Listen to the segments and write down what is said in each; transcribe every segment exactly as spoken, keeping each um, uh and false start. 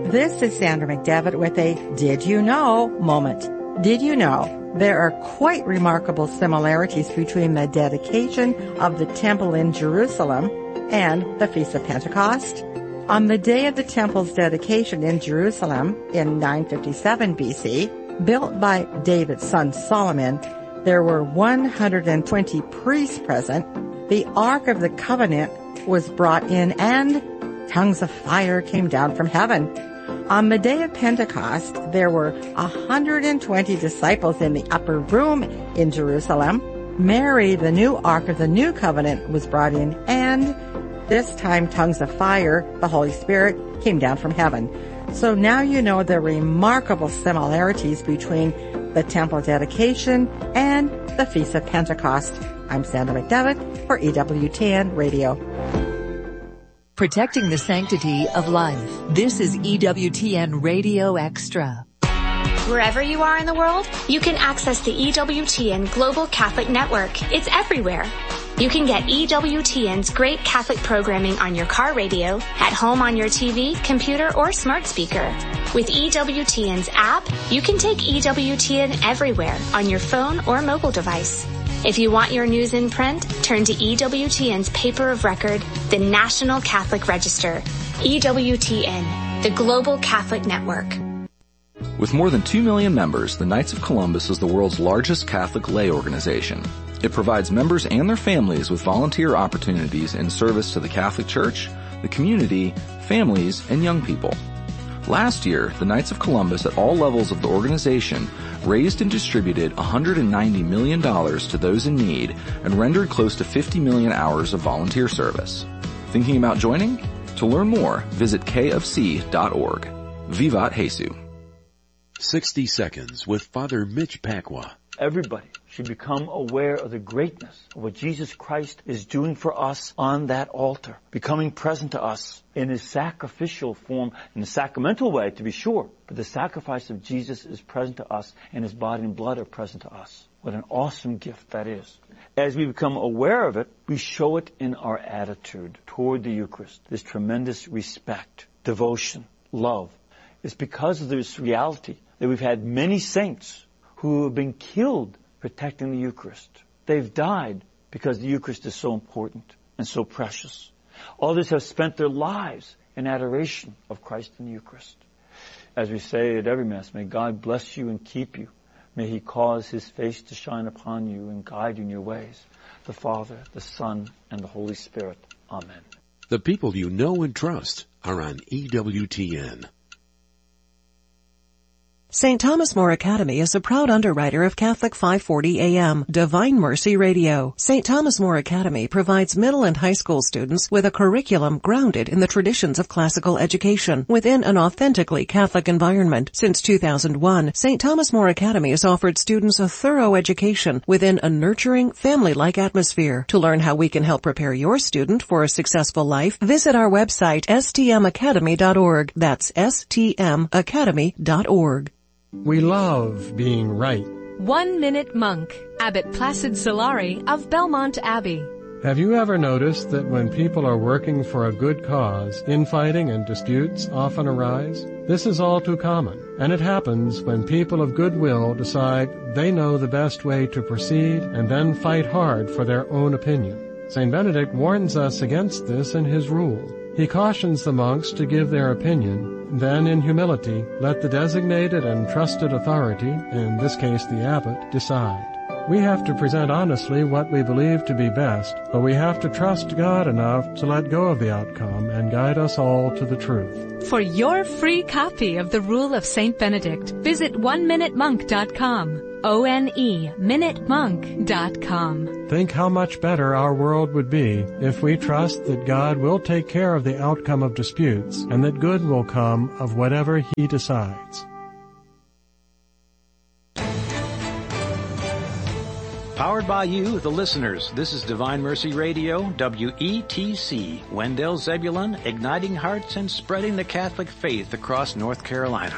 This is Sandra McDevitt with a Did You Know moment. Did you know there are quite remarkable similarities between the dedication of the temple in Jerusalem and the Feast of Pentecost? On the day of the temple's dedication in Jerusalem in nine fifty-seven B C, built by David's son Solomon, there were one hundred twenty priests present. The Ark of the Covenant was brought in and tongues of fire came down from heaven. On the day of Pentecost, there were one hundred twenty disciples in the upper room in Jerusalem. Mary, the new Ark of the New Covenant, was brought in, and this time tongues of fire, the Holy Spirit, came down from heaven. So now you know the remarkable similarities between the temple dedication and the Feast of Pentecost. I'm Sandra McDevitt for E W T N Radio. Protecting the sanctity of life. This is E W T N Radio Extra. Wherever you are in the world, you can access the E W T N Global Catholic Network. It's everywhere. You can get E W T N's great Catholic programming on your car radio, at home on your T V, computer, or smart speaker. With E W T N's app, you can take E W T N everywhere on your phone or mobile device. If you want your news in print, turn to E W T N's paper of record, the National Catholic Register. E W T N, the Global Catholic Network. With more than two million members, the Knights of Columbus is the world's largest Catholic lay organization. It provides members and their families with volunteer opportunities in service to the Catholic Church, the community, families, and young people. Last year, the Knights of Columbus at all levels of the organization raised and distributed one hundred ninety million dollars to those in need and rendered close to fifty million hours of volunteer service. Thinking about joining? To learn more, visit k f c dot org. Vivat Jesu. sixty seconds with Father Mitch Pacwa. Everybody should become aware of the greatness of what Jesus Christ is doing for us on that altar, becoming present to us in his sacrificial form, in a sacramental way, to be sure. But the sacrifice of Jesus is present to us, and his body and blood are present to us. What an awesome gift that is. As we become aware of it, we show it in our attitude toward the Eucharist. This tremendous respect, devotion, love. It's because of this reality that we've had many saints who have been killed protecting the Eucharist. They've died because the Eucharist is so important and so precious. Others have spent their lives in adoration of Christ in the Eucharist. As we say at every Mass, may God bless you and keep you. May he cause his face to shine upon you and guide you in your ways. The Father, the Son, and the Holy Spirit. Amen. The people you know and trust are on E W T N. Saint Thomas More Academy is a proud underwriter of Catholic five forty A M, Divine Mercy Radio. Saint Thomas More Academy provides middle and high school students with a curriculum grounded in the traditions of classical education within an authentically Catholic environment. Since two thousand one, Saint Thomas More Academy has offered students a thorough education within a nurturing, family-like atmosphere. To learn how we can help prepare your student for a successful life, visit our website, s t m academy dot org. That's s t m academy dot org. We love being right. One Minute Monk, Abbot Placid Solari of Belmont Abbey. Have you ever noticed that when people are working for a good cause, infighting and disputes often arise? This is all too common, and it happens when people of goodwill decide they know the best way to proceed and then fight hard for their own opinion. Saint Benedict warns us against this in his rule. He cautions the monks to give their opinion, then in humility let the designated and trusted authority, in this case the abbot, decide. We have to present honestly what we believe to be best, but we have to trust God enough to let go of the outcome and guide us all to the truth. For your free copy of the Rule of Saint Benedict, visit one minute monk dot com. O N E, minute monk dot com. Think how much better our world would be if we trust that God will take care of the outcome of disputes and that good will come of whatever he decides. Powered by you, the listeners, this is Divine Mercy Radio, W E T C, Wendell Zebulon, igniting hearts and spreading the Catholic faith across North Carolina.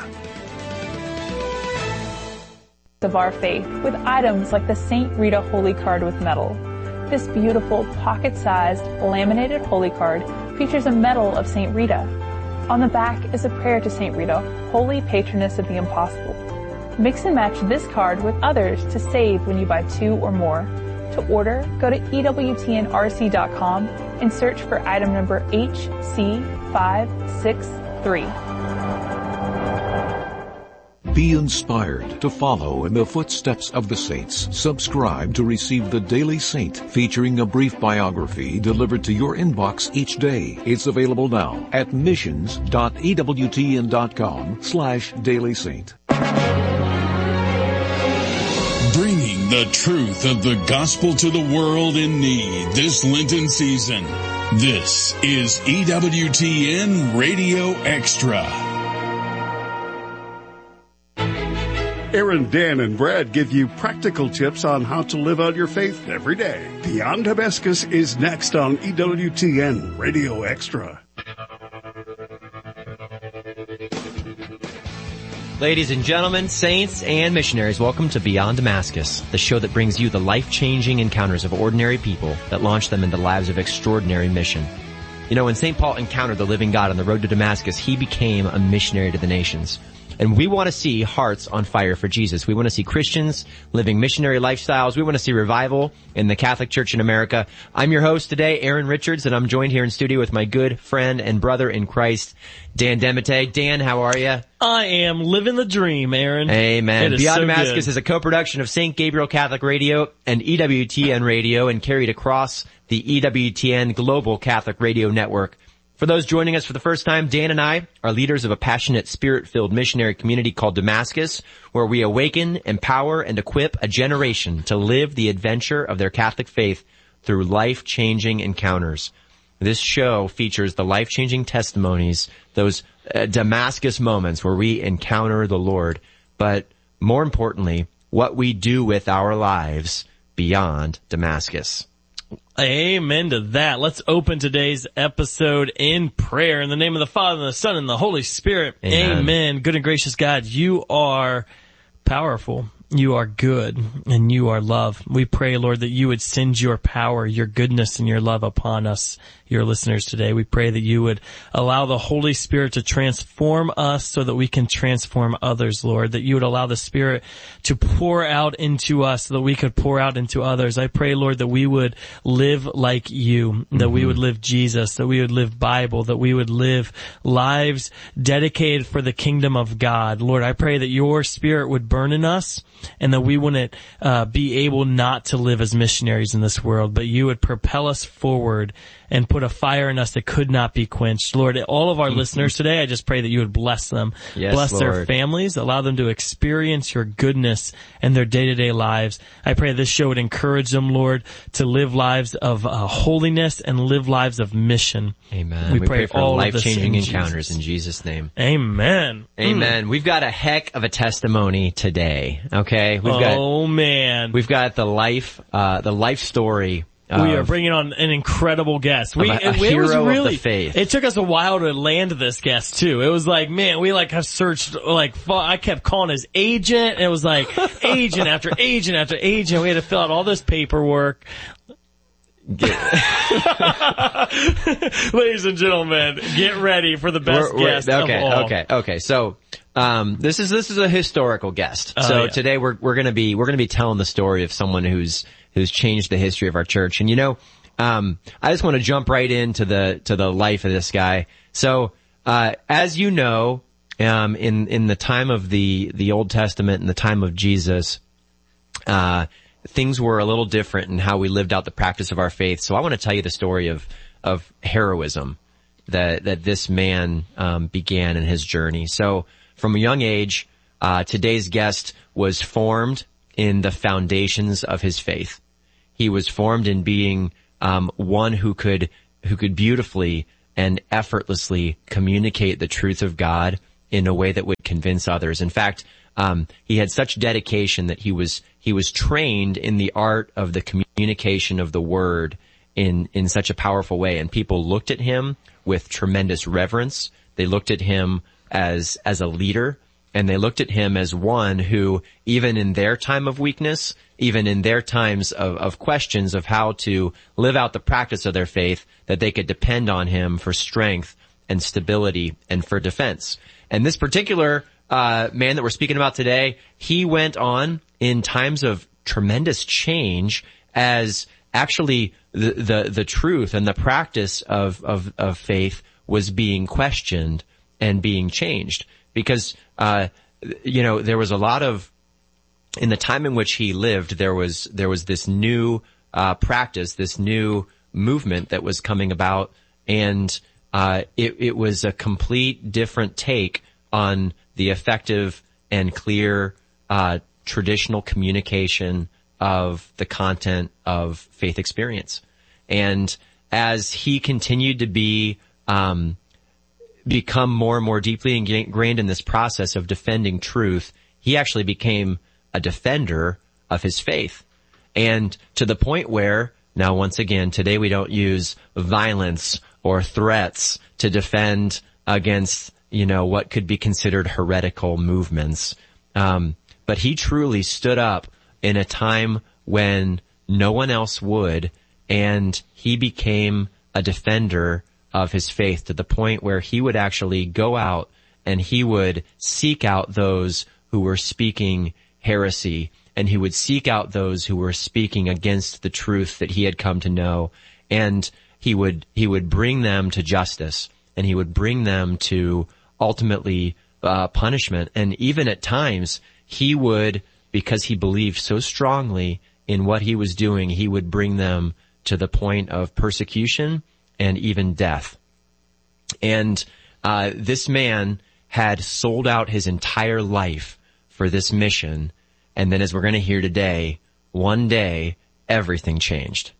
Of our faith with items like the Saint Rita Holy Card with medal. This beautiful pocket-sized laminated holy card features a medal of Saint Rita. On the back is a prayer to Saint Rita, holy patroness of the impossible. Mix and match this card with others to save when you buy two or more. To order, go to E W T N R C dot com and search for item number H C five six three. Be inspired to follow in the footsteps of the saints. Subscribe to receive the Daily Saint, featuring a brief biography delivered to your inbox each day. It's available now at missions dot E W T N dot com slash Daily Saint. Bringing the truth of the gospel to the world in need this Lenten season. This is E W T N Radio Extra. Aaron, Dan, and Brad give you practical tips on how to live out your faith every day. Beyond Damascus is next on E W T N Radio Extra. Ladies and gentlemen, saints and missionaries, welcome to Beyond Damascus, the show that brings you the life-changing encounters of ordinary people that launch them into lives of extraordinary mission. You know, when Saint Paul encountered the living God on the road to Damascus, he became a missionary to the nations. And we want to see hearts on fire for Jesus. We want to see Christians living missionary lifestyles. We want to see revival in the Catholic Church in America. I'm your host today, Aaron Richards, and I'm joined here in studio with my good friend and brother in Christ, Dan Demete. Dan, how are you? I am living the dream, Aaron. Amen. Beyond so Damascus good. is a co-production of Saint Gabriel Catholic Radio and E W T N Radio, and carried across the E W T N Global Catholic Radio Network. For those joining us for the first time, Dan and I are leaders of a passionate, spirit-filled missionary community called Damascus, where we awaken, empower, and equip a generation to live the adventure of their Catholic faith through life-changing encounters. This show features the life-changing testimonies, those uh, Damascus moments where we encounter the Lord, but more importantly, what we do with our lives beyond Damascus. Amen to that. Let's open today's episode in prayer. In the name of the Father, and the Son, and the Holy Spirit. Amen. Amen. Good and gracious God, you are powerful. You are good, and you are love. We pray, Lord, that you would send your power, your goodness, and your love upon us, your listeners today. We pray that you would allow the Holy Spirit to transform us so that we can transform others, Lord, that you would allow the Spirit to pour out into us so that we could pour out into others. I pray, Lord, that we would live like you, that mm-hmm. we would live Jesus, that we would live Bible, that we would live lives dedicated for the kingdom of God. Lord, I pray that your Spirit would burn in us, and that we wouldn't uh, be able not to live as missionaries in this world, but you would propel us forward and put a fire in us that could not be quenched. Lord, all of our mm-hmm. listeners today, I just pray that you would bless them. Yes, bless Lord. Their families, allow them to experience your goodness in their day-to-day lives. I pray this show would encourage them, Lord, to live lives of uh, holiness and live lives of mission. Amen. We, we pray, pray for all life-changing in encounters Jesus. in Jesus' name. Amen. Amen. Mm. We've got a heck of a testimony today, okay? We've got, oh, man. We've got the life, uh, the life story. We are bringing on an incredible guest. We, a, a it, hero it was really, of the faith. It took us a while to land this guest too. It was like, man, we like have searched, like, I kept calling his agent, and it was like, agent after agent after agent. We had to fill out all this paperwork. Ladies and gentlemen, get ready for the best we're, we're, guest okay, of all. Okay, okay, So, um, this is, this is a historical guest. Oh, so yeah. today we're, we're gonna be, we're gonna be telling the story of someone who's, who's changed the history of our church. And you know, um, I just want to jump right into the, to the life of this guy. So, uh, as you know, um, in, in the time of the, the Old Testament and the time of Jesus, uh, things were a little different in how we lived out the practice of our faith. So I want to tell you the story of, of heroism that, that this man, um, began in his journey. So from a young age, uh, today's guest was formed in the foundations of his faith. He was formed in being, um, one who could, who could beautifully and effortlessly communicate the truth of God in a way that would convince others. In fact, um, he had such dedication that he was, he was trained in the art of the communication of the word in, in such a powerful way. And people looked at him with tremendous reverence. They looked at him as, as a leader, and they looked at him as one who, even in their time of weakness, even in their times of, of questions of how to live out the practice of their faith, that they could depend on him for strength and stability and for defense. And this particular uh man that we're speaking about today, he went on in times of tremendous change as actually the the, the truth and the practice of, of, of faith was being questioned and being changed. Because, uh, you know, there was a lot of, in the time in which he lived, there was, there was this new, uh, practice, this new movement that was coming about, and, uh, it, it was a complete different take on the effective and clear, uh, traditional communication of the content of faith experience. And as he continued to be, um, become more and more deeply ingrained in this process of defending truth, he actually became a defender of his faith. And to the point where, now once again, today we don't use violence or threats to defend against, you know, what could be considered heretical movements. Um, but he truly stood up in a time when no one else would, and he became a defender of his faith to the point where he would actually go out and he would seek out those who were speaking heresy, and he would seek out those who were speaking against the truth that he had come to know, and he would, he would bring them to justice, and he would bring them to ultimately, uh, punishment. And even at times, he would, because he believed so strongly in what he was doing, he would bring them to the point of persecution and even death. And uh this man had sold out his entire life for this mission, and then, as we're going to hear today, one day everything changed.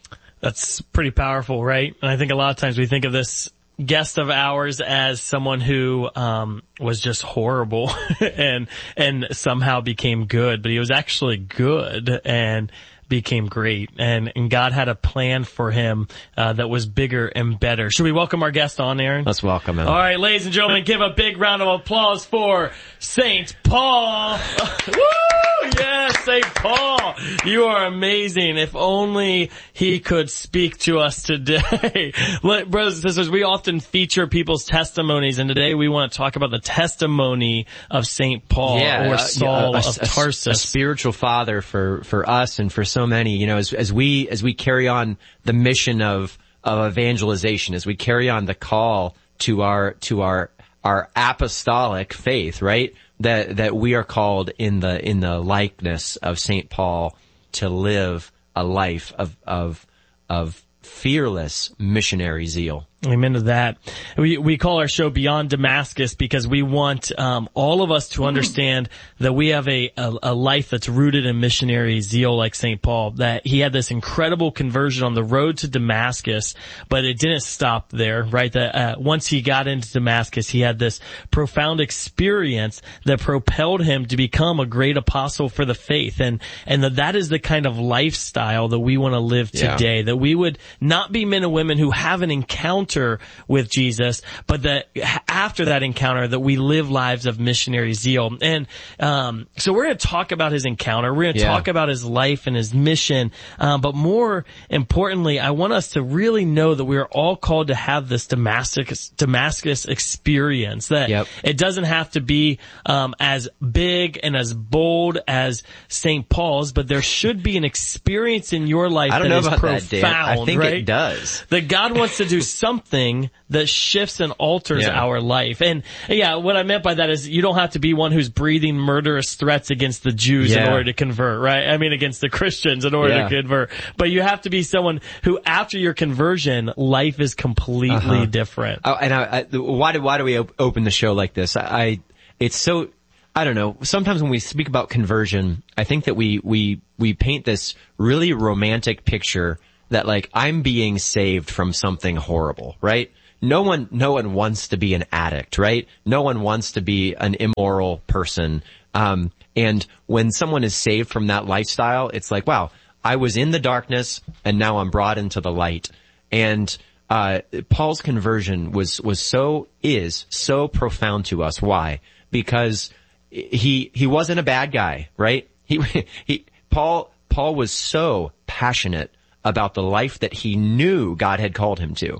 That's pretty powerful, right? And I think a lot of times we think of this guest of ours as someone who um was just horrible and and somehow became good, but he was actually good and became great, and, and God had a plan for him uh, that was bigger and better. Should we welcome our guest on, Aaron? Let's welcome him. All right, ladies and gentlemen, give a big round of applause for Saint Paul. Woo! Yes, Saint Paul. You are amazing. If only he could speak to us today. Brothers and sisters, we often feature people's testimonies, and today we want to talk about the testimony of Saint Paul, yeah, or uh, Saul yeah, a, of a, Tarsus. A spiritual father for, for us and for so many, you know, as, as we, as we carry on the mission of, of evangelization, as we carry on the call to our, to our, our apostolic faith, right? That, that we are called in the, in the likeness of Saint Paul to live a life of, of, of fearless missionary zeal. Amen to that. We we call our show Beyond Damascus because we want um all of us to understand that we have a, a a life that's rooted in missionary zeal like Saint Paul, that he had this incredible conversion on the road to Damascus, but it didn't stop there, right? That uh, once he got into Damascus, he had this profound experience that propelled him to become a great apostle for the faith, and and that that is the kind of lifestyle that we want to live today, yeah. That we would not be men and women who have an encounter with Jesus, but that after that encounter that we live lives of missionary zeal. And um so we're going to talk about his encounter. We're going to yeah. talk about his life and his mission. Um, but more importantly, I want us to really know that we are all called to have this Damascus Damascus experience. That yep. it doesn't have to be um as big and as bold as Saint Paul's, but there should be an experience in your life I don't that know is about profound. That, Dan. I think right? it does. That God wants to do something that shifts and alters yeah. our life. And yeah, what I meant by that is you don't have to be one who's breathing murderous threats against the Jews yeah. in order to convert, right? I mean, against the Christians in order yeah. to convert. But you have to be someone who, after your conversion, life is completely uh-huh. different. Oh, and I, I, why do why do we op- open the show like this? I, I it's so. I don't know. Sometimes when we speak about conversion, I think that we we we paint this really romantic picture that, like, I'm being saved from something horrible, right? No one, no one wants to be an addict, right? No one wants to be an immoral person. Um, and when someone is saved from that lifestyle, it's like, wow, I was in the darkness and now I'm brought into the light. And, uh, Paul's conversion was, was so, is so profound to us. Why? Because he, he wasn't a bad guy, right? He, he, Paul, Paul was so passionate about the life that he knew God had called him to.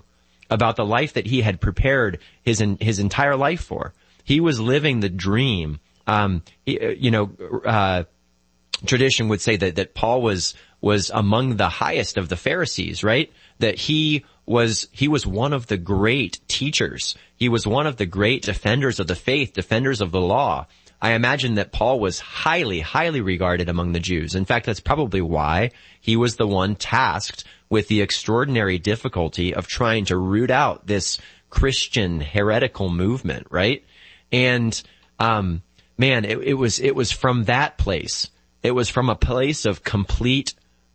about the life that he had prepared his his entire life for. He was living the dream. Um, you know, uh, tradition would say that, that Paul was, was among the highest of the Pharisees, right? That he was, he was one of the great teachers. He was one of the great defenders of the faith, defenders of the law. I imagine that Paul was highly, highly regarded among the Jews. In fact, that's probably why he was the one tasked with the extraordinary difficulty of trying to root out this Christian heretical movement, right? And, um, man, it, it was, it was from that place. It was from a place of complete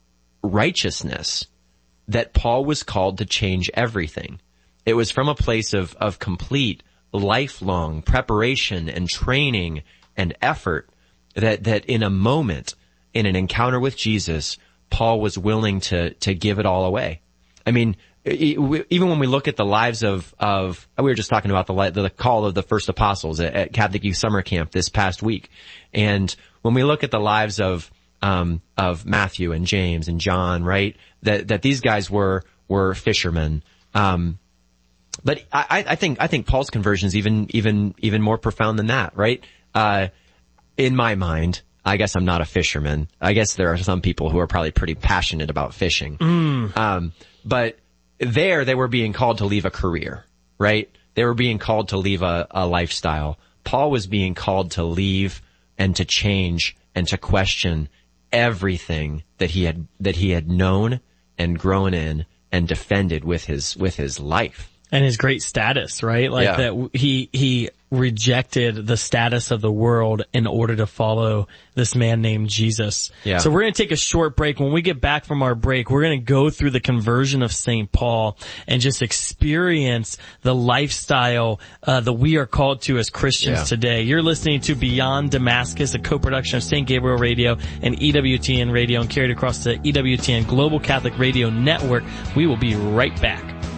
righteousness that Paul was called to change everything. It was from a place of, of complete lifelong preparation and training and effort that, that in a moment, in an encounter with Jesus, Paul was willing to, to give it all away. I mean, even when we look at the lives of, of, we were just talking about the, the call of the first apostles at, at Catholic Youth Summer Camp this past week. And when we look at the lives of, um, of Matthew and James and John, right, that, that these guys were, were fishermen. Um, but I, I think, I think Paul's conversion is even, even, even more profound than that, right? Uh, in my mind, I guess I'm not a fisherman. I guess there are some people who are probably pretty passionate about fishing. Mm. Um, but there they were being called to leave a career, right? They were being called to leave a, a lifestyle. Paul was being called to leave and to change and to question everything that he had, that he had known and grown in and defended with his, with his life. And his great status, right? Like Yeah. that he, he rejected the status of the world in order to follow this man named Jesus. Yeah. So we're going to take a short break. When we get back from our break, we're going to go through the conversion of Saint Paul and just experience the lifestyle uh, that we are called to as Christians Yeah. today. You're listening to Beyond Damascus, a co-production of Saint Gabriel Radio and E W T N Radio, and carried across the E W T N Global Catholic Radio Network. We will be right back.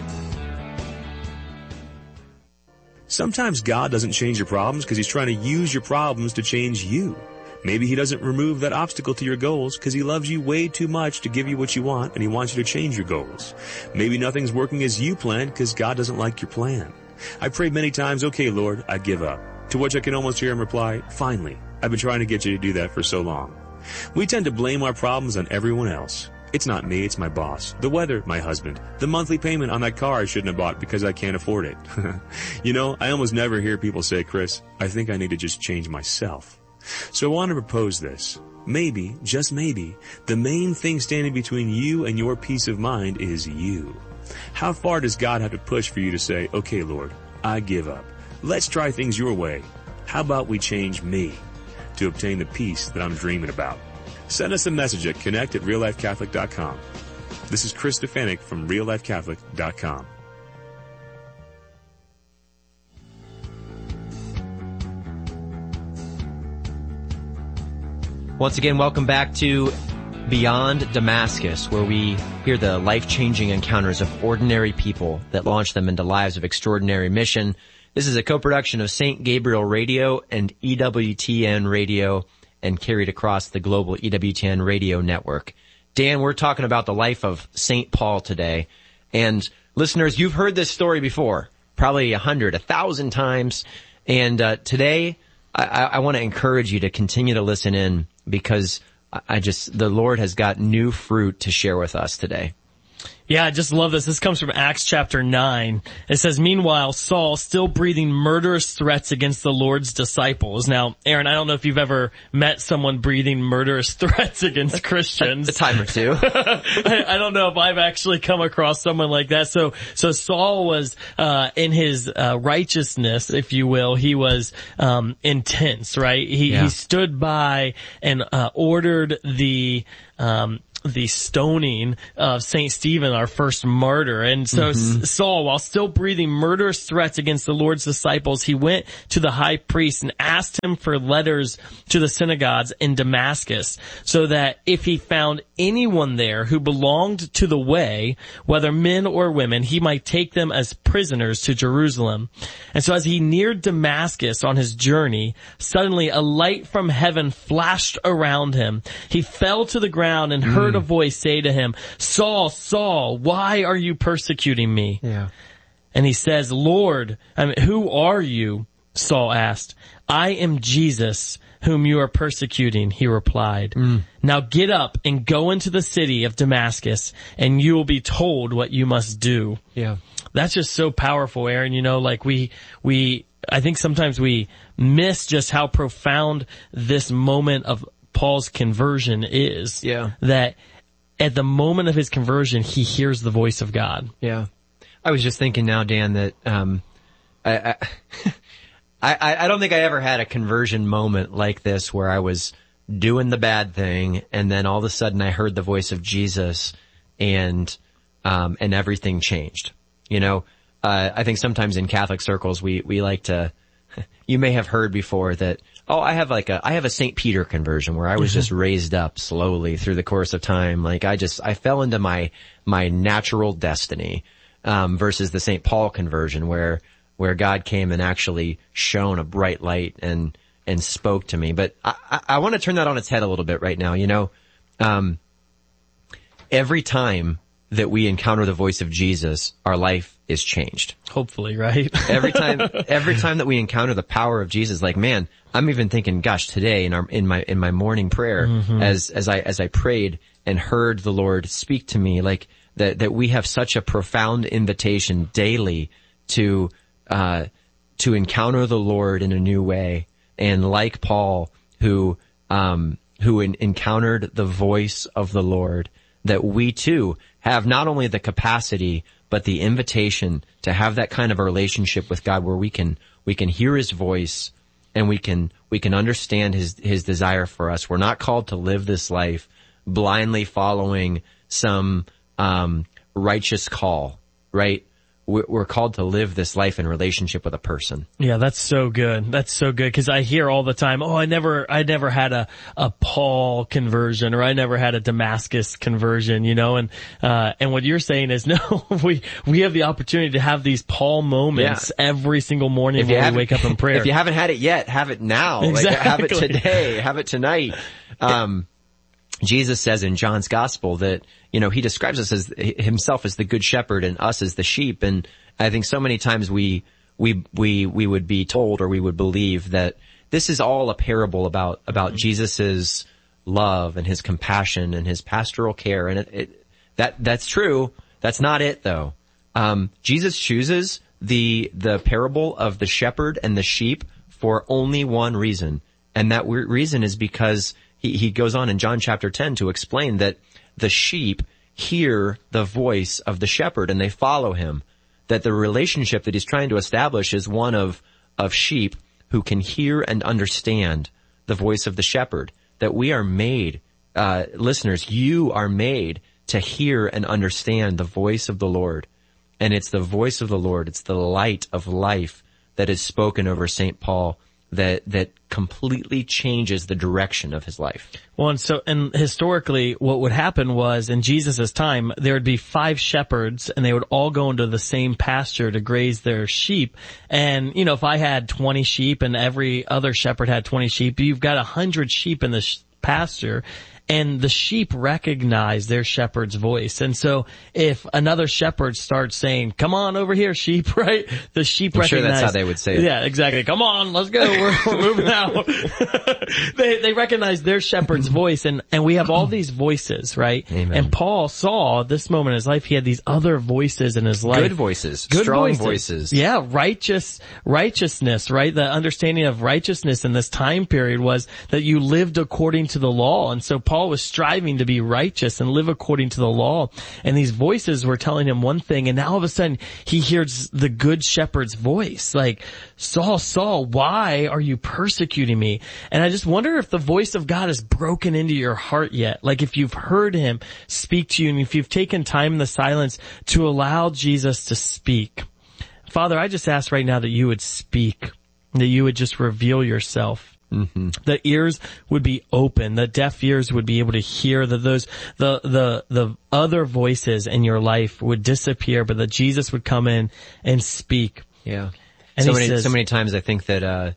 Sometimes God doesn't change your problems because he's trying to use your problems to change you. Maybe he doesn't remove that obstacle to your goals because he loves you way too much to give you what you want and he wants you to change your goals. Maybe nothing's working as you planned because God doesn't like your plan. I prayed many times, okay, Lord, I give up. To which I can almost hear him reply, finally, I've been trying to get you to do that for so long. We tend to blame our problems on everyone else. It's not me, it's my boss. The weather, my husband. The monthly payment on that car I shouldn't have bought because I can't afford it. You know, I almost never hear people say, Chris, I think I need to just change myself. So I want to propose this. Maybe, just maybe, the main thing standing between you and your peace of mind is you. How far does God have to push for you to say, okay, Lord, I give up. Let's try things your way. How about we change me to obtain the peace that I'm dreaming about? Send us a message at connect at real life catholic dot com. This is Chris Stefanik from real life catholic dot com. Once again, welcome back to Beyond Damascus, where we hear the life-changing encounters of ordinary people that launch them into lives of extraordinary mission. This is a co-production of Saint Gabriel Radio and E W T N Radio, and carried across the global E W T N radio network. Dan, we're talking about the life of Saint Paul today. And listeners, you've heard this story before, probably a hundred, a thousand times. And uh, today, I, I want to encourage you to continue to listen in because I just, the Lord has got new fruit to share with us today. Yeah, I just love this. This comes from Acts chapter nine. It says, meanwhile, Saul still breathing murderous threats against the Lord's disciples. Now, Aaron, I don't know if you've ever met someone breathing murderous threats against Christians. A time or two. I, I don't know if I've actually come across someone like that. So, so Saul was, uh, in his, uh, righteousness, if you will, he was, um, intense, right? He, Yeah. he stood by and, uh, ordered the, um, the stoning of Saint Stephen, our first martyr. And so mm-hmm. Saul, while still breathing murderous threats against the Lord's disciples, he went to the high priest and asked him for letters to the synagogues in Damascus, so that if he found anyone there who belonged to the way, whether men or women, he might take them as prisoners to Jerusalem. And so as he neared Damascus on his journey, suddenly a light from heaven flashed around him. He fell to the ground and heard a voice say to him, Saul, Saul, why are you persecuting me? Yeah. And he says, Lord, I mean, who are you? Saul asked. I am Jesus, whom you are persecuting, he replied. Mm. Now get up and go into the city of Damascus, and you will be told what you must do. Yeah. That's just so powerful, Aaron. You know, like we, we, I think sometimes we miss just how profound this moment of Paul's conversion is. Yeah. That at the moment of his conversion, he hears the voice of God. Yeah. I was just thinking now, Dan, that, um, I, I, I, I don't think I ever had a conversion moment like this where I was doing the bad thing and then all of a sudden I heard the voice of Jesus and, um, and everything changed. You know, uh, I think sometimes in Catholic circles we, we like to, you may have heard before that, oh, I have like a, I have a Saint Peter conversion where I was just raised up slowly through the course of time. Like I just, I fell into my, my natural destiny. Um, versus the Saint Paul conversion where, where God came and actually shone a bright light and, and spoke to me. But I, I, I want to turn that on its head a little bit right now. You know, um, every time that we encounter the voice of Jesus, our life is changed. Hopefully, right? every time, every time that we encounter the power of Jesus, like, man, I'm even thinking, gosh, today in our, in my, in my morning prayer, mm-hmm. as, as I, as I prayed and heard the Lord speak to me, like, that, that we have such a profound invitation daily to, uh, to encounter the Lord in a new way. And like Paul, who, um, who in, encountered the voice of the Lord, that we too have not only the capacity, but the invitation to have that kind of a relationship with God where we can, we can hear his voice and we can, we can understand his, his desire for us. We're not called to live this life blindly following some, um, righteous call, right? We're called to live this life in relationship with a person. Yeah, that's so good. That's so good. Cause I hear all the time, oh, I never, I never had a, a Paul conversion or I never had a Damascus conversion, you know, and, uh, and what you're saying is no, we, we have the opportunity to have these Paul moments yeah. every single morning when we wake up in prayer. If you haven't had it yet, have it now. Exactly. Like, have it today. Have it tonight. Um, Jesus says in John's gospel that, you know, he describes us as himself as the good shepherd and us as the sheep. And I think so many times we, we, we, we would be told or we would believe that this is all a parable about, about Jesus's love and his compassion and his pastoral care. And it, it, that, that's true. That's not it though. Um, Jesus chooses the, the parable of the shepherd and the sheep for only one reason. And that reason is because He, he goes on in John chapter ten to explain that the sheep hear the voice of the shepherd and they follow him. That the relationship that he's trying to establish is one of, of sheep who can hear and understand the voice of the shepherd. That we are made, uh, listeners, you are made to hear and understand the voice of the Lord. And it's the voice of the Lord, it's the light of life that is spoken over Saint Paul that, that completely changes the direction of his life. Well, and so, and historically, what would happen was in Jesus' time, there would be five shepherds and they would all go into the same pasture to graze their sheep. And, you know, if I had twenty sheep and every other shepherd had twenty sheep, you've got a hundred sheep in the sh- pasture. And the sheep recognize their shepherd's voice. And so if another shepherd starts saying, come on over here, sheep, right? The sheep I'm recognize. Sure that's how they would say it. Yeah, exactly. Come on, let's go. We're, we're moving out. they, they recognize their shepherd's voice. And, and we have all these voices, right? Amen. And Paul saw this moment in his life. He had these other voices in his life. Good voices. Good strong voices. voices. Yeah, righteous, righteousness, right? The understanding of righteousness in this time period was that you lived according to the law. And so Paul was striving to be righteous and live according to the law. And these voices were telling him one thing, and now all of a sudden he hears the good shepherd's voice, like, Saul, Saul, why are you persecuting me? And I just wonder if the voice of God has broken into your heart yet. Like if you've heard him speak to you and if you've taken time in the silence to allow Jesus to speak. Father, I just ask right now that you would speak, that you would just reveal yourself. Mm-hmm. The ears would be open. The deaf ears would be able to hear that those, the, the, the other voices in your life would disappear, but that Jesus would come in and speak. Yeah. And so he many, says, so many times I think that, uh,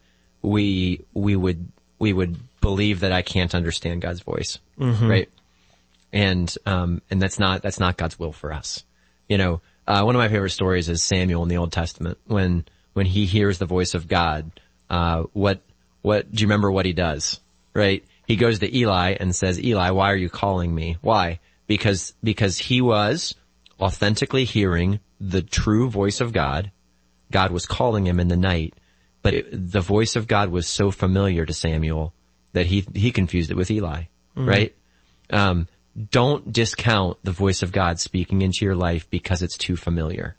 we, we would, we would believe that I can't understand God's voice. Mm-hmm. Right. And, um, and that's not, that's not God's will for us. You know, uh, one of my favorite stories is Samuel in the Old Testament. When, when he hears the voice of God, uh, what, what, do you remember what he does? Right? He goes to Eli and says, Eli, why are you calling me? Why? Because, because he was authentically hearing the true voice of God. God was calling him in the night, but it, the voice of God was so familiar to Samuel that he, he confused it with Eli, mm-hmm. right? Um, don't discount the voice of God speaking into your life because it's too familiar.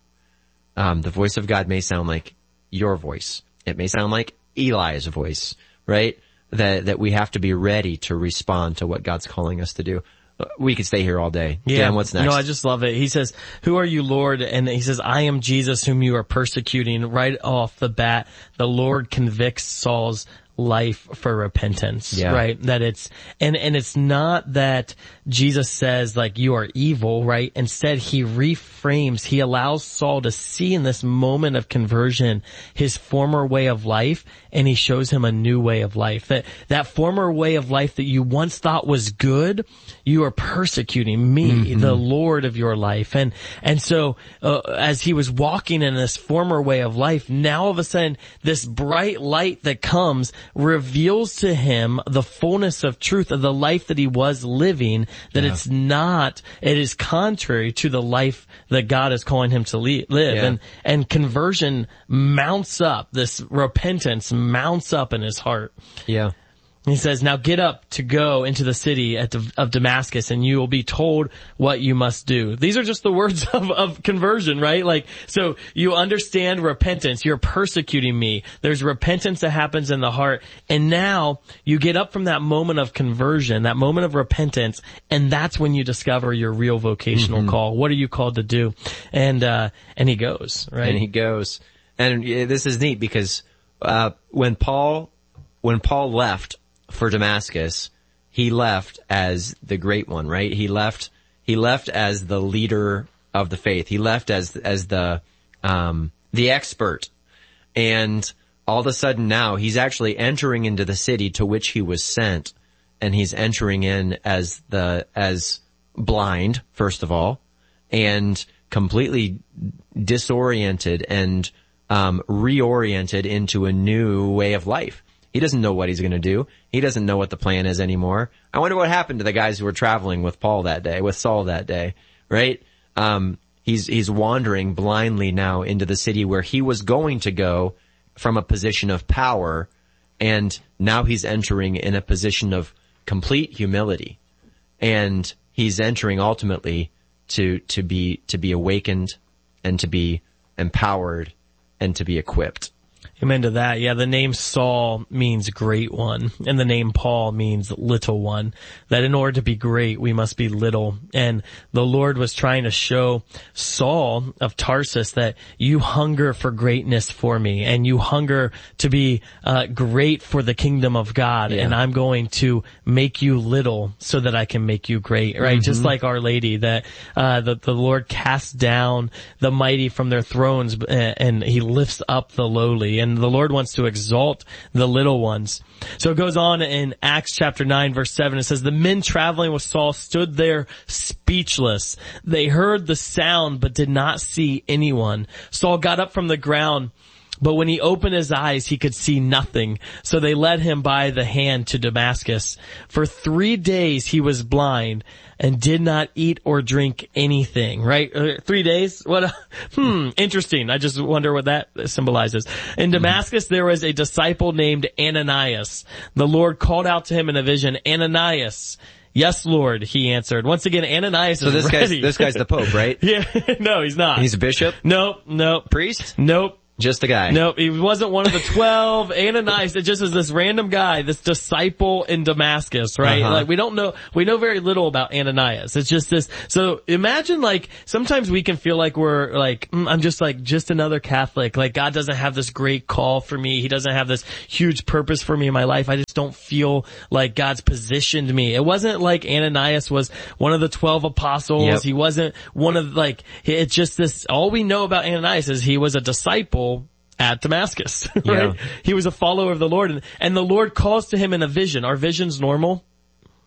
Um, the voice of God may sound like your voice. It may sound like Eli's voice, right? That, that we have to be ready to respond to what God's calling us to do. We could stay here all day. Yeah. Dan, what's next? No, I just love it. He says, who are you, Lord? And he says, I am Jesus whom you are persecuting. Right off the bat, the Lord convicts Saul's life for repentance, yeah. right? That it's, and, and it's not that Jesus says like you are evil, right? Instead, he reframes, he allows Saul to see in this moment of conversion his former way of life, and he shows him a new way of life. That, that former way of life that you once thought was good, you are persecuting me, mm-hmm. the Lord of your life. And, and so, uh, as he was walking in this former way of life, now all of a sudden, this bright light that comes reveals to him the fullness of truth of the life that he was living, that yeah. it's not, it is contrary to the life that God is calling him to le- live. Yeah. And, and conversion mounts up, this repentance mounts up in his heart. Yeah. He says, now get up to go into the city at, of Damascus, and you will be told what you must do. These are just the words of, of conversion, right? Like, so you understand repentance. You're persecuting me. There's repentance that happens in the heart. And now you get up from that moment of conversion, that moment of repentance, and that's when you discover your real vocational mm-hmm. call. What are you called to do? And, uh, and he goes, right? And he goes. And this is neat because, uh, when Paul, when Paul left for Damascus, he left as the great one, right? He left, he left as the leader of the faith. He left as, as the, um, the expert. And all of a sudden now he's actually entering into the city to which he was sent. And he's entering in as the, as blind, first of all, and completely disoriented and, um, reoriented into a new way of life. He doesn't know what he's going to do. He doesn't know what the plan is anymore. I wonder what happened to the guys who were traveling with Paul that day, with Saul that day, right? Um, he's, he's wandering blindly now into the city where he was going to go from a position of power, and now he's entering in a position of complete humility. And he's entering ultimately to, to be, to be awakened and to be empowered and to be equipped. Amen to that. Yeah, the name Saul means great one, and the name Paul means little one. That in order to be great, we must be little. And the Lord was trying to show Saul of Tarsus that you hunger for greatness for me, and you hunger to be uh great for the kingdom of God, yeah. and I'm going to make you little so that I can make you great, right? Mm-hmm. Just like Our Lady, that uh the, the Lord casts down the mighty from their thrones, and he lifts up the lowly. And the Lord wants to exalt the little ones. So it goes on in Acts chapter nine verse seven. It says, the men traveling with Saul stood there speechless. They heard the sound but did not see anyone. Saul got up from the ground, but when he opened his eyes, he could see nothing. So they led him by the hand to Damascus. For three days he was blind and did not eat or drink anything, right? Uh, three days? What? A, hmm, interesting. I just wonder what that symbolizes. In Damascus, there was a disciple named Ananias. The Lord called out to him in a vision, Ananias. Yes, Lord, he answered. Once again, Ananias so is this ready. guy's, this guy's the Pope, right? Yeah. No, he's not. He's a bishop? Nope, nope. Priest? Nope. Just a guy. Nope, he wasn't one of the twelve. Ananias, it just is this random guy, this disciple in Damascus, right? Uh-huh. Like, we don't know, we know very little about Ananias. It's just this, so imagine like, sometimes we can feel like we're like, mm, I'm just like, just another Catholic. Like, God doesn't have this great call for me. He doesn't have this huge purpose for me in my life. I just don't feel like God's positioned me. It wasn't like Ananias was one of the twelve apostles. Yep. He wasn't one of like, it's just this, all we know about Ananias is he was a disciple at Damascus, right? Yeah. He was a follower of the Lord, and, and the Lord calls to him in a vision. Are visions normal?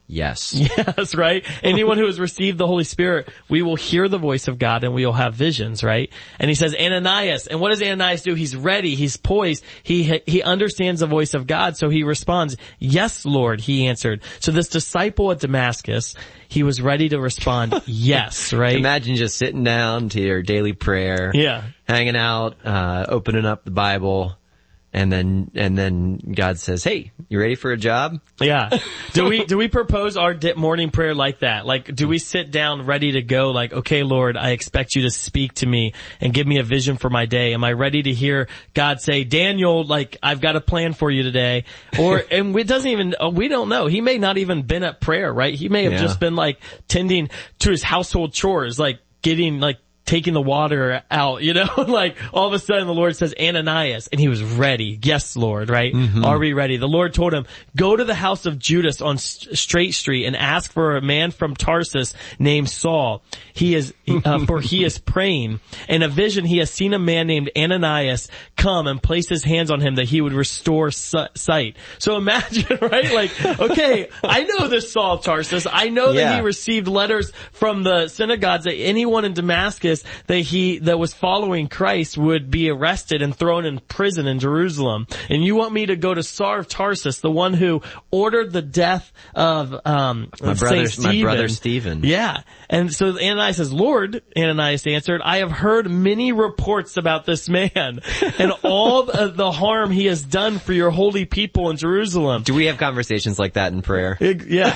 Yes. Yes, right? Anyone who has received the Holy Spirit, we will hear the voice of God and we will have visions, right? And he says, Ananias. And what does Ananias do? He's ready. He's poised. He, he understands the voice of God. So he responds, yes, Lord, he answered. So this disciple at Damascus, he was ready to respond, yes, right? Imagine just sitting down to your daily prayer. Yeah. Hanging out, uh, opening up the Bible. And then, and then God says, hey, you ready for a job? Yeah. Do we, do we propose our morning prayer like that? Like, do we sit down ready to go? Like, okay, Lord, I expect you to speak to me and give me a vision for my day. Am I ready to hear God say, Daniel, like, I've got a plan for you today? Or, and it doesn't even, we don't know. He may not even been at prayer, right? He may have Yeah. just been like tending to his household chores, like getting like, taking the water out, you know, like all of a sudden the Lord says Ananias, and he was ready. Yes, Lord, right? Mm-hmm. Are we ready? The Lord told him, go to the house of Judas on Straight Street and ask for a man from Tarsus named Saul. He is, uh, for he is praying. In a vision, he has seen a man named Ananias come and place his hands on him that he would restore sight. So imagine, right? Like, okay, I know this Saul of Tarsus. I know Yeah. that he received letters from the synagogues that anyone in Damascus that he, that was following Christ would be arrested and thrown in prison in Jerusalem. And you want me to go to Saul of Tarsus, the one who ordered the death of, um, My of brother, Saint my Stephen. brother Stephen. Yeah. And so Ananias says, Lord, Ananias answered, I have heard many reports about this man and all the, the harm he has done for your holy people in Jerusalem. Do we have conversations like that in prayer? It- yeah.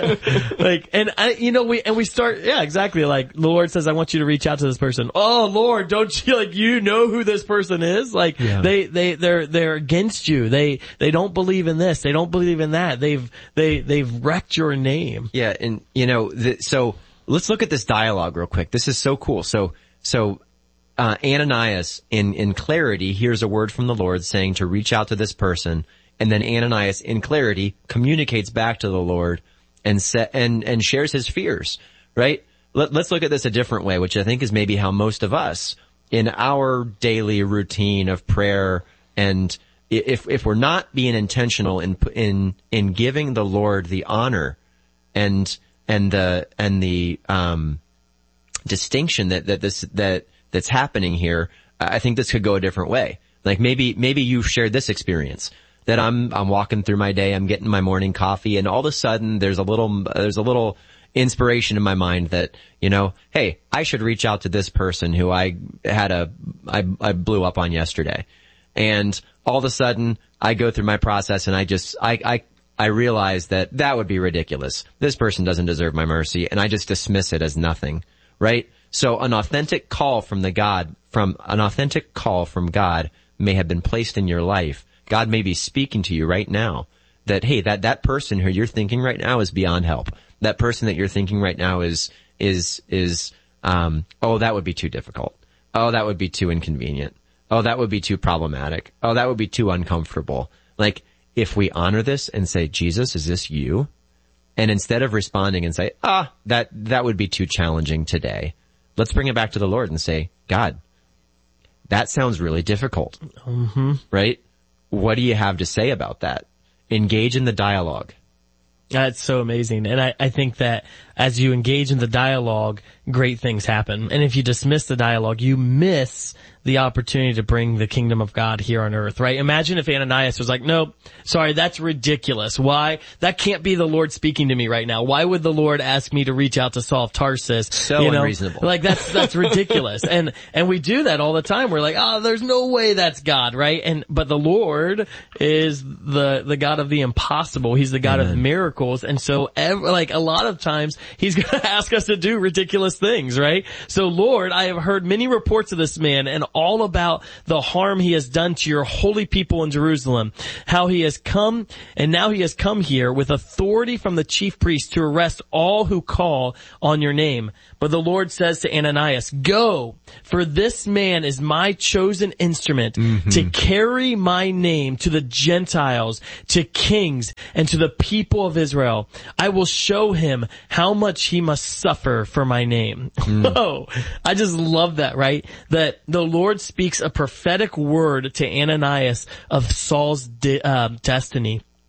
Like, and I, you know, we, and we start, yeah, exactly. Like, the Lord says, I want you to reach out to this person. Oh, Lord, don't you, like, you know who this person is? Like, Yeah. they, they, they're, they're against you. They, they don't believe in this. They don't believe in that. They've, they, they've wrecked your name. Yeah, and you know, the, so let's look at this dialogue real quick. This is so cool. So, so, uh, Ananias in, in clarity hears a word from the Lord saying to reach out to this person, and then Ananias in clarity communicates back to the Lord and set, and, and shares his fears, right? Let, let's look at this a different way, which I think is maybe how most of us in our daily routine of prayer, and if, if we're not being intentional in, in, in giving the Lord the honor and, and the, and the, um, distinction that, that this, that, that's happening here, I think this could go a different way. Like maybe, maybe you've shared this experience that I'm, I'm walking through my day, I'm getting my morning coffee, and all of a sudden there's a little, there's a little inspiration in my mind that, you know, hey, I should reach out to this person who I had a, I, I blew up on yesterday. And all of a sudden I go through my process and I just, I, I, I realize that that would be ridiculous. This person doesn't deserve my mercy, and I just dismiss it as nothing, right? So an authentic call from the God, from an authentic call from God may have been placed in your life. God may be speaking to you right now that, hey, that, that person who you're thinking right now is beyond help. That person that you're thinking right now is, is, is, um, oh, that would be too difficult. Oh, that would be too inconvenient. Oh, that would be too problematic. Oh, that would be too uncomfortable. Like, if we honor this and say, Jesus, is this you? And instead of responding and say, ah, that, that would be too challenging today. Let's bring it back to the Lord and say, God, that sounds really difficult. Mm-hmm. Right? What do you have to say about that? Engage in the dialogue. That's so amazing. And I, I think that as you engage in the dialogue, great things happen. And if you dismiss the dialogue, you miss the opportunity to bring the kingdom of God here on earth, right? Imagine if Ananias was like, nope, sorry, that's ridiculous. Why? That can't be the Lord speaking to me right now. Why would the Lord ask me to reach out to Saul of Tarsus? So you know? unreasonable. Like that's, that's ridiculous. And, and we do that all the time. We're like, oh, there's no way that's God, right? And, but the Lord is the, the God of the impossible. He's the God Amen. of miracles. And so ev- like a lot of times he's going to ask us to do ridiculous things, right? So Lord, I have heard many reports of this man and all about the harm he has done to your holy people in Jerusalem, how he has come, and now he has come here with authority from the chief priest to arrest all who call on your name. But the Lord says to Ananias, go, for this man is my chosen instrument mm-hmm. to carry my name to the Gentiles, to kings, and to the people of Israel. I will show him how much he must suffer for my name. Mm. Oh, I just love that, right? That the Lord speaks a prophetic word to Ananias of Saul's de- uh, destiny.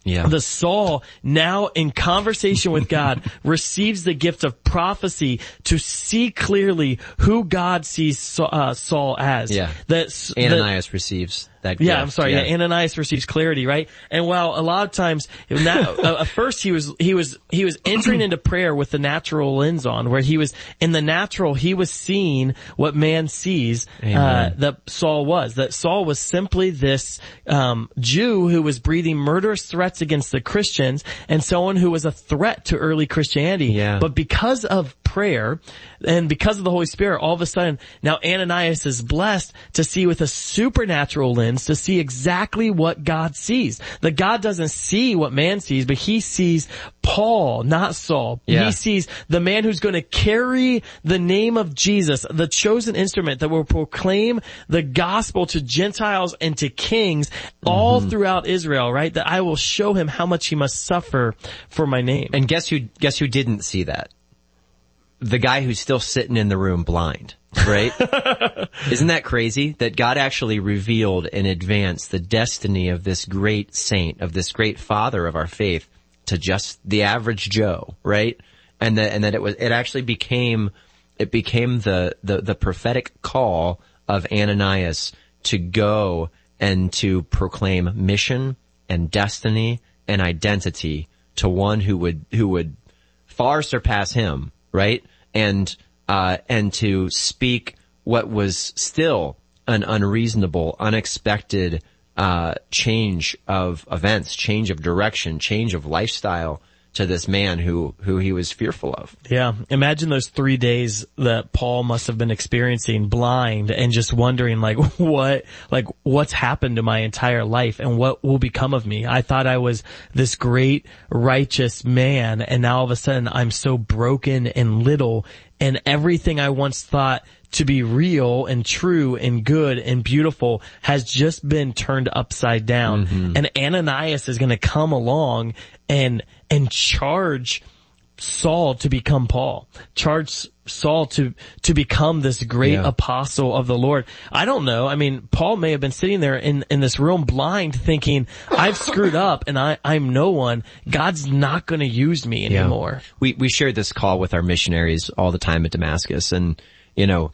Yeah. The Saul, now in conversation with God, receives the gift of prophecy to see clearly who God sees uh, Saul as. Yeah. That Ananias that, receives that gift. Yeah, I'm sorry. Yeah. yeah, Ananias receives clarity, right? And while a lot of times, now, uh, at first he was he was he was entering into prayer with the natural lens on, where he was in the natural, he was seeing what man sees. Uh, that Saul was. That Saul was simply this um Jew who was breathing murderous threats against the Christians, and someone who was a threat to early Christianity. Yeah. But because of prayer and because of the Holy Spirit, all of a sudden now Ananias is blessed to see with a supernatural lens, to see exactly what God sees. That God doesn't see what man sees, but he sees Paul, not Saul. Yeah. He sees the man who's going to carry the name of Jesus, the chosen instrument that will proclaim the gospel to Gentiles and to kings all Mm-hmm. throughout Israel, right? That I will show him how much he must suffer for my name. And guess who, guess who didn't see that? The guy who's still sitting in the room blind, right? Isn't that crazy? That God actually revealed in advance the destiny of this great saint, of this great father of our faith, to just the average Joe, right? And that, and that it was, it actually became, it became the, the, the prophetic call of Ananias to go and to proclaim mission and destiny and identity to one who would, who would far surpass him, right? And, uh, and to speak what was still an unreasonable, unexpected, uh, change of events, change of direction, change of lifestyle to this man who, who he was fearful of. Yeah. Imagine those three days that Paul must have been experiencing blind and just wondering like what, like what's happened to my entire life and what will become of me. I thought I was this great righteous man, and now all of a sudden I'm so broken and little, and everything I once thought to be real and true and good and beautiful has just been turned upside down. Mm-hmm. And Ananias is going to come along and, and charge Saul to become Paul, charge Saul to, to become this great Yeah. apostle of the Lord. I don't know. I mean, Paul may have been sitting there in, in this room blind thinking, I've screwed up and I, I'm no one. God's not going to use me anymore. Yeah. We, we shared this call with our missionaries all the time at Damascus, and, you know,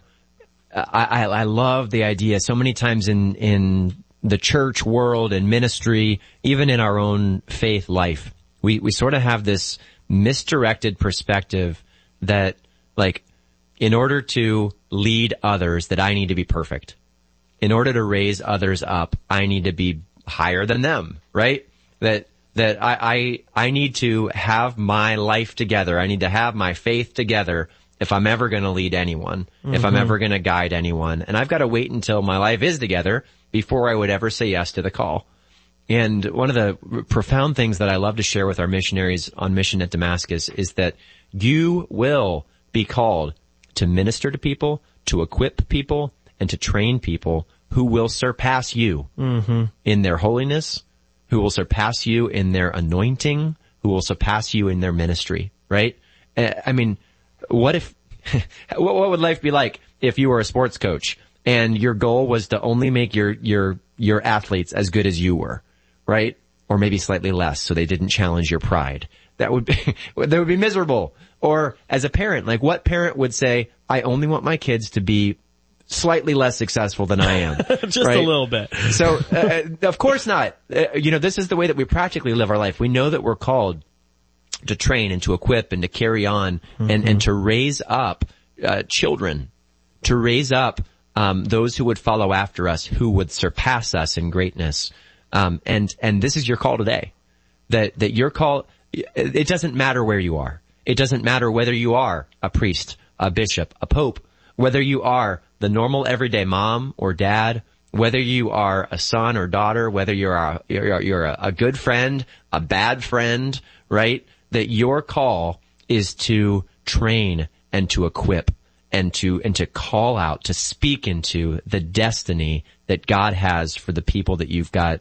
I, I, I love the idea so many times in, in the church world and ministry, even in our own faith life, we, we sort of have this misdirected perspective that, like, in order to lead others, that I need to be perfect. In order to raise others up, I need to be higher than them, right? That, that I, I, I need to have my life together. I need to have my faith together if I'm ever going to lead anyone, mm-hmm. if I'm ever going to guide anyone. And I've got to wait until my life is together before I would ever say yes to the call. And one of the profound things that I love to share with our missionaries on mission at Damascus is that you will be called to minister to people, to equip people, and to train people who will surpass you mm-hmm. in their holiness, who will surpass you in their anointing, who will surpass you in their ministry, right? I mean, what if, what, what would life be like if you were a sports coach and your goal was to only make your, your, your athletes as good as you were, right? Or maybe slightly less so they didn't challenge your pride. That would be, that would be miserable. Or as a parent, like what parent would say, I only want my kids to be slightly less successful than I am. Just right? a little bit. So, uh, of course not. Uh, you know, this is the way that we practically live our life. We know that we're called to train and to equip and to carry on mm-hmm. and, and to raise up, uh, children, to raise up, um, those who would follow after us, who would surpass us in greatness. Um, and, and this is your call today. That, that your call, it doesn't matter where you are. It doesn't matter whether you are a priest, a bishop, a pope, whether you are the normal everyday mom or dad, whether you are a son or daughter, whether you're a, you're, you're a, a good friend, a bad friend, right? That your call is to train and to equip and to, and to call out, to speak into the destiny that God has for the people that you've got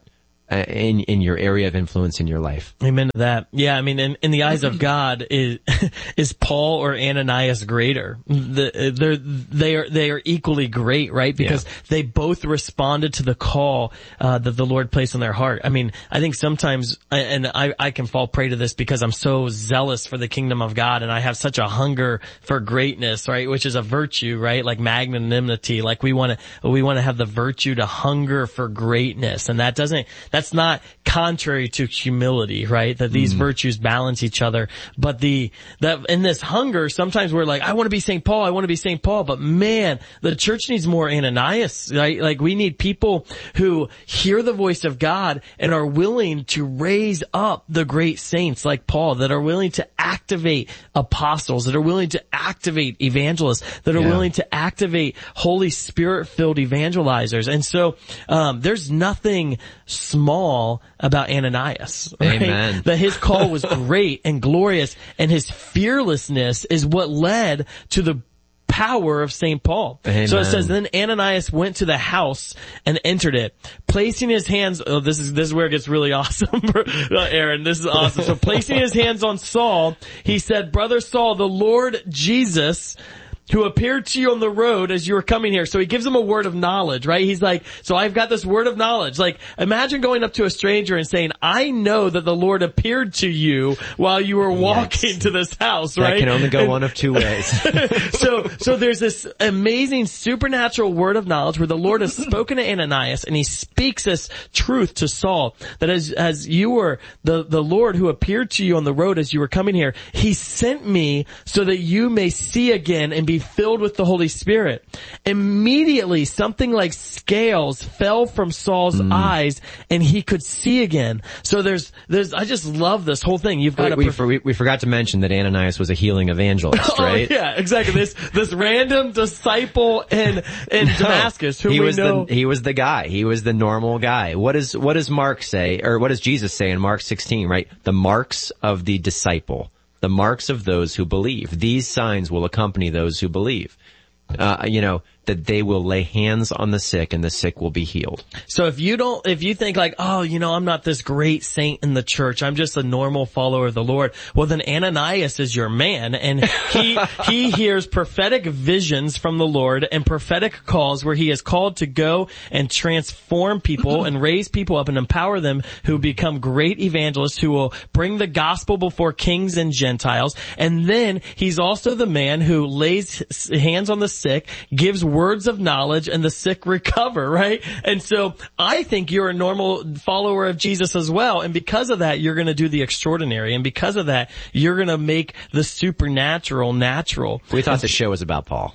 uh, in in your area of influence in your life. Amen to that. Yeah, I mean, in, in the eyes of God, is is Paul or Ananias greater? The, they're they are they are equally great, right? Because yeah. they both responded to the call uh, that the Lord placed on their heart. I mean, I think sometimes, and I I can fall prey to this because I'm so zealous for the kingdom of God, and I have such a hunger for greatness, right? Which is a virtue, right? Like magnanimity. Like we want to we want to have the virtue to hunger for greatness, and that doesn't. That's not contrary to humility, right? That these mm. virtues balance each other. But the, that in this hunger, sometimes we're like, I want to be Saint Paul, I want to be Saint Paul. But man, the church needs more Ananias, right? Like we need people who hear the voice of God and are willing to raise up the great saints like Paul, that are willing to activate apostles, that are willing to activate evangelists, that are yeah. willing to activate Holy Spirit filled evangelizers. And so, um, there's nothing small about Ananias, right? Amen. That his call was great and glorious, and his fearlessness is what led to the power of Saint Paul. Amen. So it says, then Ananias went to the house and entered it, placing his hands, oh, this is, this is where it gets really awesome, Aaron, this is awesome. So placing his hands on Saul, he said, Brother Saul, the Lord Jesus, who appeared to you on the road as you were coming here. So he gives him a word of knowledge, right? He's like, so I've got this word of knowledge. Like, imagine going up to a stranger and saying, I know that the Lord appeared to you while you were walking yes. to this house, right? That can only go and, one of two ways. so, so there's this amazing supernatural word of knowledge where the Lord has spoken to Ananias, and he speaks this truth to Saul, that as, as you were the, the Lord who appeared to you on the road as you were coming here, he sent me so that you may see again and be filled with the Holy Spirit. Immediately, something like scales fell from Saul's mm. eyes, and he could see again. So there's, there's, I just love this whole thing. You've got we, to. We, we, we forgot to mention that Ananias was a healing evangelist, right? Oh, yeah, exactly. This, this random disciple in, in no, Damascus who he we was know. The, he was the guy. He was the normal guy. What is, what does Mark say, or what does Jesus say in Mark sixteen, right? The marks of the disciple. The marks of those who believe. These signs will accompany those who believe. Uh, you know, that they will lay hands on the sick and the sick will be healed. So if you don't, if you think like, oh, you know, I'm not this great saint in the church, I'm just a normal follower of the Lord, well then Ananias is your man, and he, he hears prophetic visions from the Lord and prophetic calls where he is called to go and transform people and raise people up and empower them who become great evangelists who will bring the gospel before kings and Gentiles. And then he's also the man who lays hands on the sick, gives words of knowledge, and the sick recover, right? And so I think you're a normal follower of Jesus as well. And because of that, you're going to do the extraordinary. And because of that, you're going to make the supernatural natural. We thought the show was about Paul.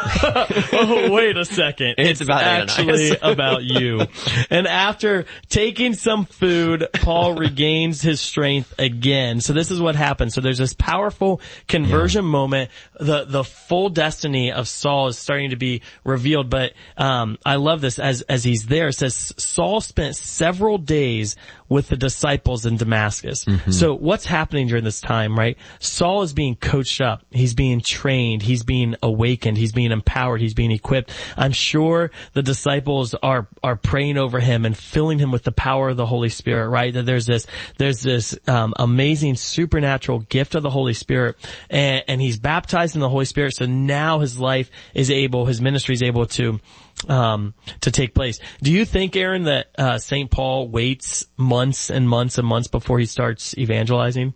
Oh, wait a second. It's, it's about actually about you. And after taking some food, Paul regains his strength again. So this is what happens. So there's this powerful conversion yeah. moment. The, the full destiny of Saul is starting to be revealed. But um I love this as as he's there. It says Saul spent several days with the disciples in Damascus. Mm-hmm. So what's happening during this time, right? Saul is being coached up. He's being trained. He's being awakened. He's being empowered. He's being equipped. I'm sure the disciples are are praying over him and filling him with the power of the Holy Spirit, right? That there's this there's this um amazing supernatural gift of the Holy Spirit, and, and he's baptized in the Holy Spirit. So now his life is able, his ministry is able to um to take place. Do you think, Aaron, that uh Saint Paul waits months and months and months before he starts evangelizing?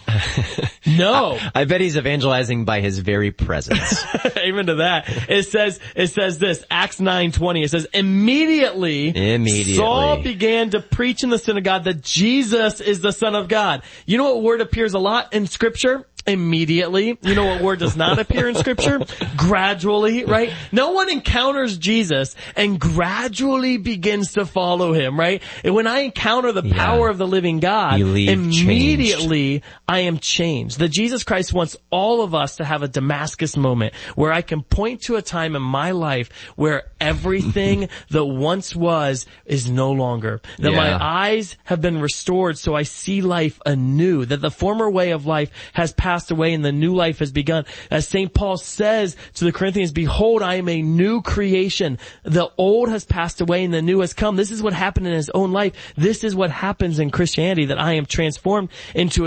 No. I, I bet he's evangelizing by his very presence. Amen to that. It says, it says this, Acts nine twenty, it says, immediately, immediately, Saul began to preach in the synagogue that Jesus is the Son of God. You know what word appears a lot in Scripture? Immediately. You know what word does not appear in Scripture? Gradually, right? No one encounters Jesus and gradually begins to follow him, right? And when I encounter the yeah. power of the living God, immediately changed. I am changed. That Jesus Christ wants all of us to have a Damascus moment where I can point to a time in my life where everything that once was is no longer. That yeah. my eyes have been restored so I see life anew. That the former way of life has passed passed away and the new life has begun. As Saint Paul says to the Corinthians, behold, I am a new creation. The old has passed away and the new has come. This is what happened in his own life. This is what happens in Christianity, that I am transformed into